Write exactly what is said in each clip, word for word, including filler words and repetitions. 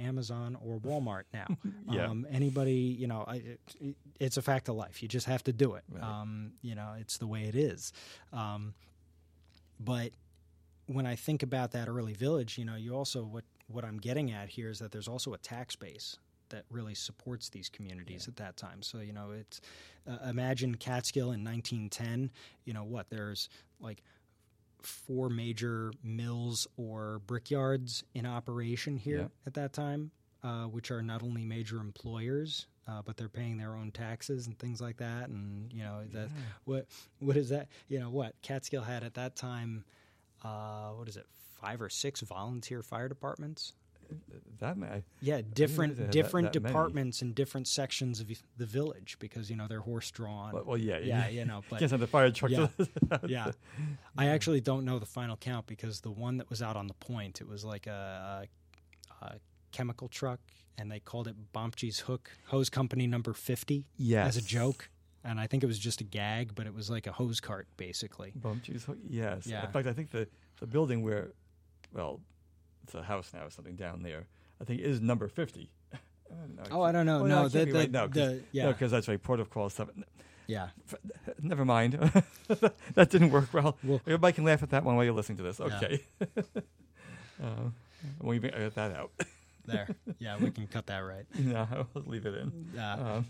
Amazon or Walmart now. Yeah. Um, anybody, you know, I, it, it's a fact of life. You just have to do it. Right. Um, you know, it's the way it is. Um, but when I think about that early village, you know, you also, what, what I'm getting at here is that there's also a tax base that really supports these communities Yeah. at that time. So, you know, it's, uh, imagine Catskill in nineteen ten, you know what, there's like four major mills or brickyards in operation here Yeah. at that time, uh, which are not only major employers, uh, but they're paying their own taxes and things like that. And, you know, that, Yeah. what, what is that? You know, what Catskill had at that time, uh, what is it, five or six volunteer fire departments? That may. Yeah, different they had different that- that many. departments in different sections of the village because, you know, they're horse drawn. Well, well, yeah, yeah, you know, but can't send the fire truck. yeah, to yeah. I actually don't know the final count because the one that was out on the point, it was like a, a, a chemical truck, and they called it Bompje's Hook Hose Company Number fifty Yes. as a joke. And I think it was just a gag, but it was like a hose cart, basically. Bompje's Hook. Yes. Yeah. In fact, I think the the building where, well, it's a house now or something down there. I think is number fifty. I don't know. Oh, I don't know. Oh, no, no, it the, can't be the, right now, 'cause- the yeah, because that's right. Port of Call seven. yeah. Never mind. That didn't work well. Well- Everybody can laugh at that one while you're listening to this. Yeah. Okay. uh, we can edit that out. There. Yeah, we can cut that right. No, I'll leave it in. Yeah. Um,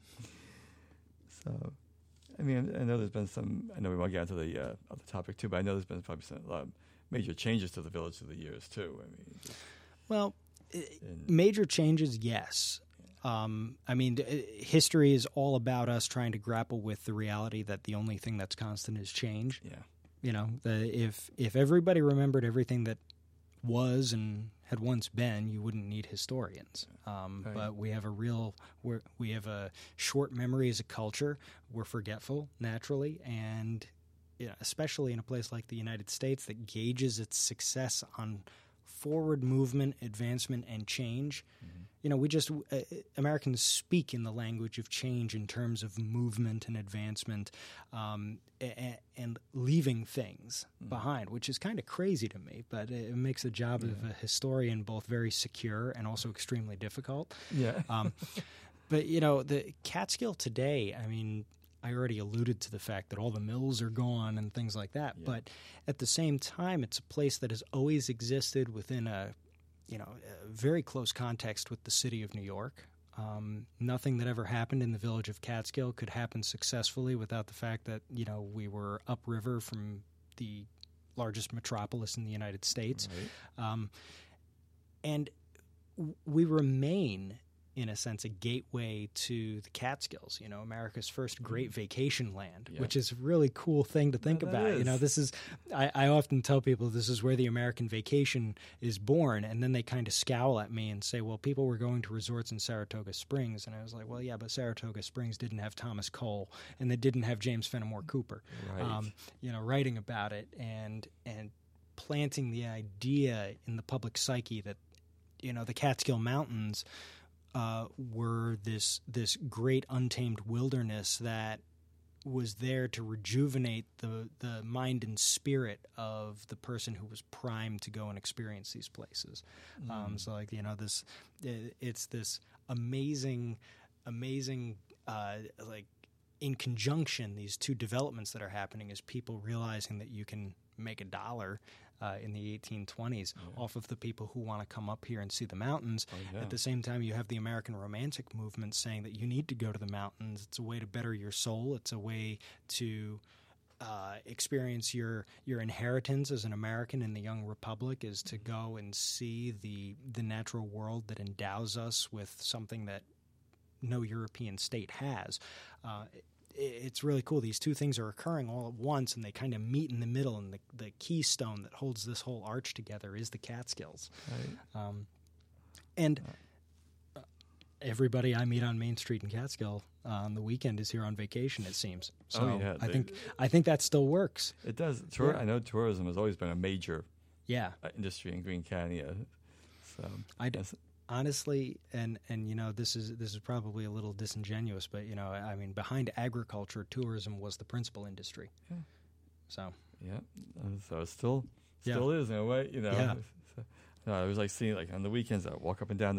so, I mean, I know there's been some. I know we want to get into the uh, other topic too, but I know there's been probably some a lot of major changes to the village through the years too. I mean, just Well, i- in, major changes, yes. Um, I mean, d- history is all about us trying to grapple with the reality that the only thing that's constant is change. yeah, You know, the, if if everybody remembered everything that was and had once been, you wouldn't need historians. Um, Right. But we have a real, we're, we have a short memory as a culture. We're forgetful naturally, and you know, especially in a place like the United States that gauges its success on forward movement, advancement, and change. You know, we just, uh, Americans speak in the language of change in terms of movement and advancement, um, and, and leaving things behind, which is kind of crazy to me, but it makes the job of a historian both very secure and also extremely difficult. yeah. Um, but, you know, the Catskill today, I mean, I already alluded to the fact that all the mills are gone and things like that, Yeah. but at the same time, it's a place that has always existed within a, you know, a very close context with the city of New York. Um, nothing that ever happened in the village of Catskill could happen successfully without the fact that, you know, we were upriver from the largest metropolis in the United States. Right. Um, and w- we remain, in a sense, a gateway to the Catskills, you know, America's first great vacation land, Yeah. which is a really cool thing to think that about. You know, is. this is, I, I often tell people this is where the American vacation is born, and then they kind of scowl at me and say, well, people were going to resorts in Saratoga Springs. And I was like, well, yeah, but Saratoga Springs didn't have Thomas Cole, and they didn't have James Fenimore Cooper, Right. um, you know, writing about it and and planting the idea in the public psyche that, you know, the Catskill Mountains uh, were this this great untamed wilderness that was there to rejuvenate the the mind and spirit of the person who was primed to go and experience these places. Um, so, like, you know, this it, it's this amazing, amazing, uh, like, in conjunction, these two developments that are happening is people realizing that you can make a dollar uh, in the eighteen twenties off of the people who want to come up here and see the mountains. Oh, yeah. At the same time, you have the American Romantic movement saying that you need to go to the mountains. It's a way to better your soul. It's a way to uh, experience your your inheritance as an American in the young republic, is to go and see the the natural world that endows us with something that no European state has. Uh, it, it's really cool. These two things are occurring all at once, and they kind of meet in the middle, and the, the keystone that holds this whole arch together is the Catskills. Right. Um, and uh, everybody I meet on Main Street in Catskill uh, on the weekend is here on vacation, it seems. So Oh, yeah, I they- think I think that still works. It does. Tour, Yeah. I know tourism has always been a major Yeah. uh, industry in Greene County. Uh, so I d- yes. honestly, and and you know, this is this is probably a little disingenuous, but you know, I mean, behind agriculture, tourism was the principal industry. Yeah. So Yeah, uh, so it still Yeah. still is in a way, you know. Yeah. So, no, I was like seeing like on the weekends I walk up and down the